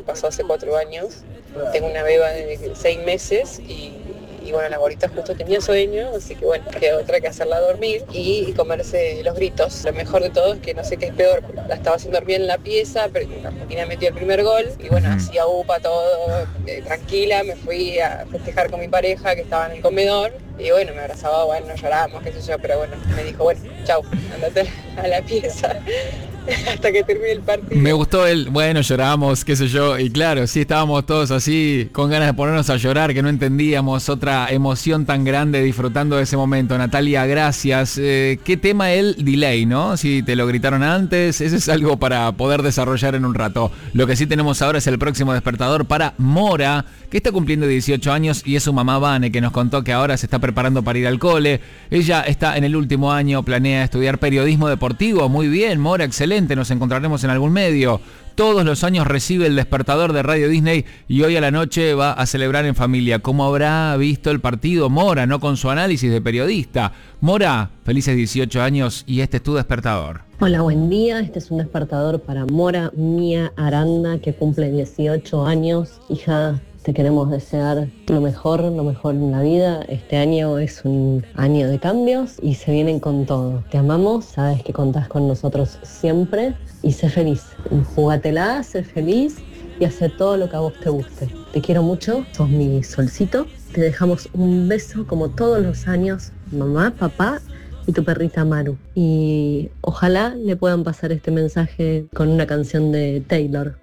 que pasó hace 4 años. Tengo una beba de 6 meses y bueno, la gorrita justo tenía sueño, así que bueno, queda otra que hacerla dormir y comerse los gritos. Lo mejor de todo es que no sé qué es peor, la estaba haciendo dormir en la pieza, pero Argentina metió el primer gol y bueno, hacía upa todo, tranquila, me fui a festejar con mi pareja que estaba en el comedor y bueno, me abrazaba, bueno, llorábamos, qué sé yo, pero bueno, me dijo, bueno, chau, andate a la pieza. Hasta que termine el partido. Me gustó bueno, lloramos, qué sé yo, y claro, sí, estábamos todos así, con ganas de ponernos a llorar, que no entendíamos otra emoción tan grande disfrutando de ese momento. Natalia, gracias. ¿Qué tema el delay, no? Si te lo gritaron antes, ese es algo para poder desarrollar en un rato. Lo que sí tenemos ahora es el próximo despertador para Mora, que está cumpliendo 18 años y es su mamá Vane, que nos contó que ahora se está preparando para ir al cole. Ella está en el último año, planea estudiar periodismo deportivo. Muy bien, Mora, excelente, nos encontraremos en algún medio. Todos los años recibe el despertador de Radio Disney y hoy a la noche va a celebrar en familia. ¿Cómo habrá visto el partido Mora, no con su análisis de periodista? Mora, felices 18 años y este es tu despertador. Hola, buen día. Este es un despertador para Mora Mía Aranda, que cumple 18 años. Hija, te queremos desear lo mejor en la vida. Este año es un año de cambios y se vienen con todo. Te amamos, sabes que contás con nosotros siempre y sé feliz. Júgatela, sé feliz y hace todo lo que a vos te guste. Te quiero mucho, sos mi solcito. Te dejamos un beso como todos los años, mamá, papá y tu perrita Maru. Y ojalá le puedan pasar este mensaje con una canción de Taylor.